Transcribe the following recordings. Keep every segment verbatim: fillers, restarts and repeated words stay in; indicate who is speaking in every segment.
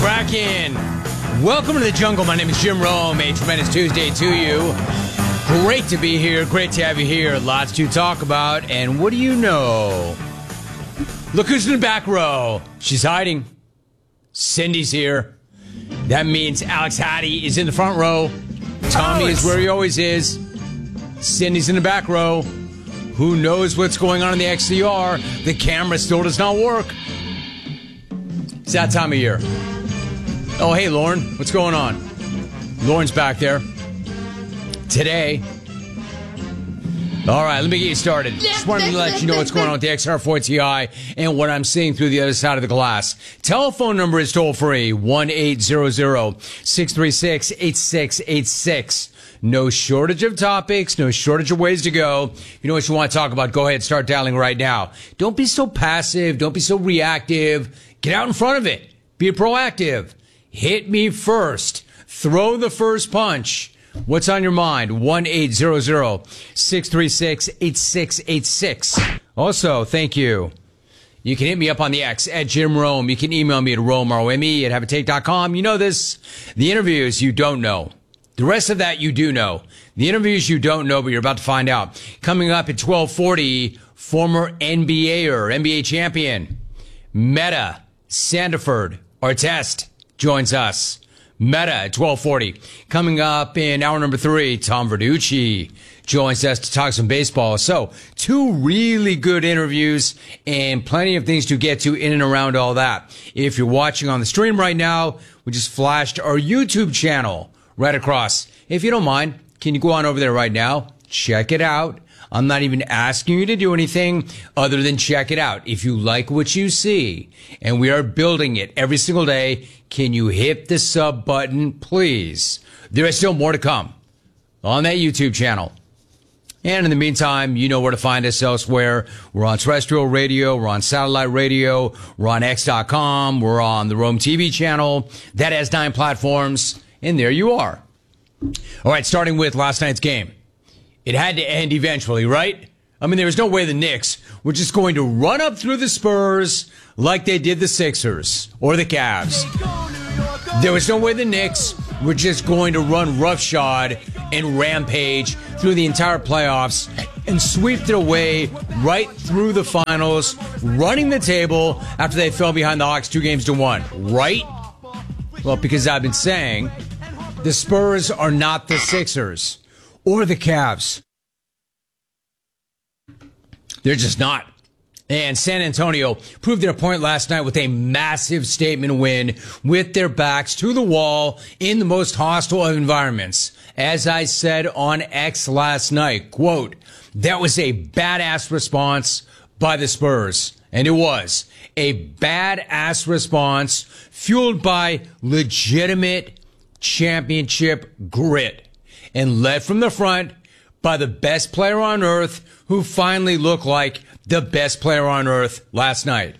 Speaker 1: Kraken. Welcome to the jungle. My name is Jim Rome. A tremendous Tuesday to you. Great to be here. Great to have you here. Lots to talk about. And what do you know? Look who's in the back row. She's hiding. Cindy's here. That means Alex Hattie is in the front row. Tommy Alex. is where he always is. Cindy's in the back row. Who knows what's going on in the X C R? The camera still does not work. It's that time of year. Oh, hey, Lauren. What's going on? Lauren's back there. Today. All right, let me get you started. Just wanted to let you know what's going on with the X R four T I and what I'm seeing through the other side of the glass. Telephone number is toll-free, one eight hundred, six three six, eight six eight six. No shortage of topics, no shortage of ways to go. If you know what you want to talk about, go ahead, start dialing right now. Don't be so passive. Don't be so reactive. Get out in front of it. Be proactive. Hit me first. Throw the first punch. What's on your mind? one eight hundred, six three six, eight six eight six. Also, thank you. You can hit me up on the X at Jim Rome. You can email me at Rome, R O M E, at have a take dot com. You know this. The interviews you don't know. The rest of that you do know. The interviews you don't know, but you're about to find out. Coming up at twelve forty, former N B A-er, N B A champion, Meta Sandiford Artest joins us. Meta at twelve forty. Coming up in hour number three, Tom Verducci joins us to talk some baseball. So, two really good interviews and plenty of things to get to in and around all that. If you're watching on the stream right now, we just flashed our YouTube channel right across. If you don't mind, can you go on over there right now? Check it out. I'm not even asking you to do anything other than check it out. If you like what you see, and we are building it every single day, can you hit the sub button, please? There is still more to come on that YouTube channel. And in the meantime, you know where to find us elsewhere. We're on terrestrial radio. We're on satellite radio. We're on X dot com. We're on the Rome T V channel. That has nine platforms. And there you are. All right, starting with last night's game. It had to end eventually, right? I mean, there was no way the Knicks were just going to run up through the Spurs like they did the Sixers or the Cavs. There was no way the Knicks were just going to run roughshod and rampage through the entire playoffs and sweep it away right through the finals, running the table after they fell behind the Hawks two games to one, right? Well, because I've been saying the Spurs are not the Sixers or the Cavs. They're just not. And San Antonio proved their point last night with a massive statement win with their backs to the wall in the most hostile of environments. As I said on X last night, quote, that was a badass response by the Spurs. And it was a badass response fueled by legitimate championship grit and led from the front by the best player on earth who finally looked like the best player on earth last night.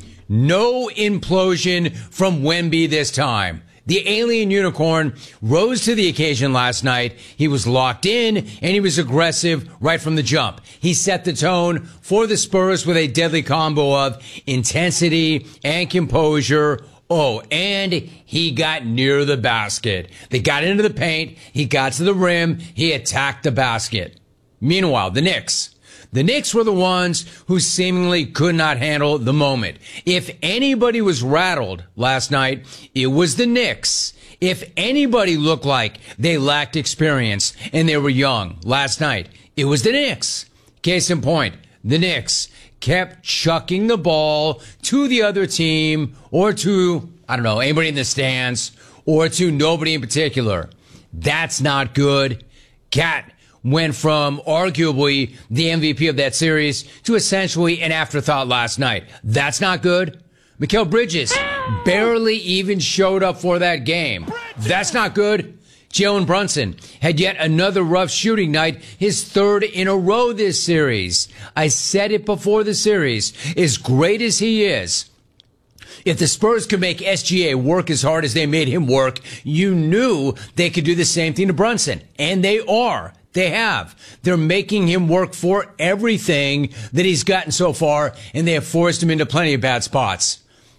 Speaker 1: No implosion from Wemby this time. The alien unicorn rose to the occasion last night. He was locked in and he was aggressive right from the jump. He set the tone for the Spurs with a deadly combo of intensity and composure. Oh, and he got near the basket. They got into the paint. He got to the rim. He attacked the basket. Meanwhile, the Knicks. The Knicks were the ones who seemingly could not handle the moment. If anybody was rattled last night, it was the Knicks. If anybody looked like they lacked experience and they were young last night, it was the Knicks. Case in point, the Knicks kept chucking the ball to the other team or to, I don't know, anybody in the stands or to nobody in particular. That's not good. Cat went from arguably the M V P of that series to essentially an afterthought last night. That's not good. Mikal Bridges barely even showed up for that game. That's not good. Jalen Brunson had yet another rough shooting night, his third in a row this series. I said it before the series. As great as he is, if the Spurs could make S G A work as hard as they made him work, you knew they could do the same thing to Brunson. And they are. They have. They're making him work for everything that he's gotten so far, and they have forced him into plenty of bad spots.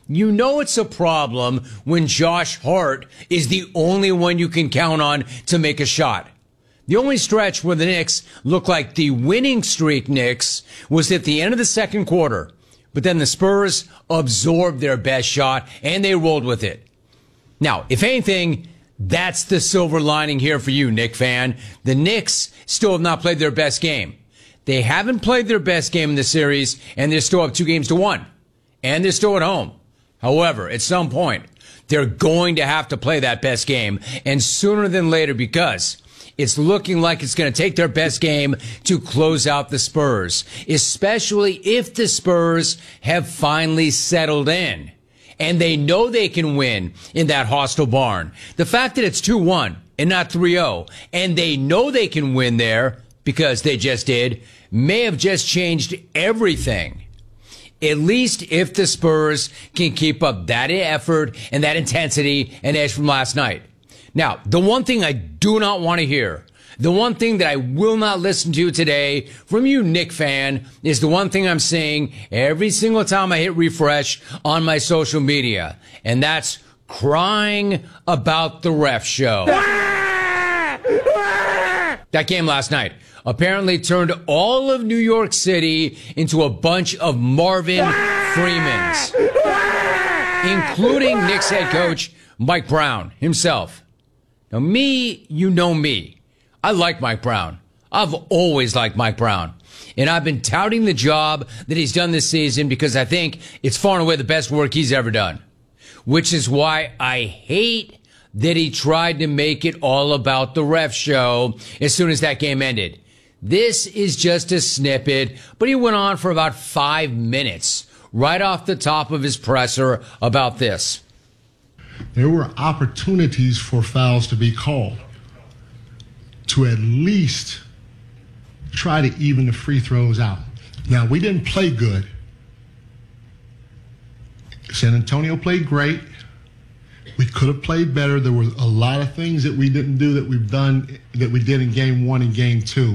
Speaker 1: You know it's a problem when Josh Hart is the only one you can count on to make a shot. The only stretch where the Knicks looked like the winning streak Knicks was at the end of the second quarter. But then the Spurs absorbed their best shot and they rolled with it. Now, if anything, that's the silver lining here for you, Knick fan. The Knicks still have not played their best game. They haven't played their best game in the series, and they're still up two games to one. And they're still at home. However, at some point, they're going to have to play that best game, and sooner than later, because it's looking like it's going to take their best game to close out the Spurs, especially if the Spurs have finally settled in. And they know they can win in that hostile barn. The fact that it's two one and not three oh, and they know they can win there because they just did, may have just changed everything. At least if the Spurs can keep up that effort and that intensity and edge from last night. Now, the one thing I do not want to hear, the one thing that I will not listen to today from you, Knick fan, is the one thing I'm saying every single time I hit refresh on my social media. And that's crying about the ref show. That game last night apparently turned all of New York City into a bunch of Marvin Freemans, including Knicks head coach Mike Brown himself. Now, me, you know me. I like Mike Brown. I've always liked Mike Brown. And I've been touting the job that he's done this season because I think it's far and away the best work he's ever done. Which is why I hate that he tried to make it all about the ref show as soon as that game ended. This is just a snippet, but he went on for about five minutes right off the top of his presser about this.
Speaker 2: There were opportunities for fouls to be called to at least try to even the free throws out. Now, we didn't play good. San Antonio played great. We could have played better. There were a lot of things that we didn't do that we've done, that we did in game one and game two.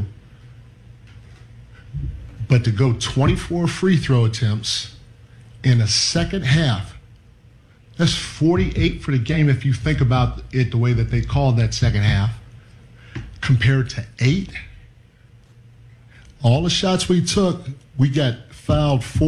Speaker 2: But to go twenty-four free throw attempts in a second half, that's forty-eight for the game if you think about it the way that they called that second half, compared to eight. All the shots we took, we got fouled four.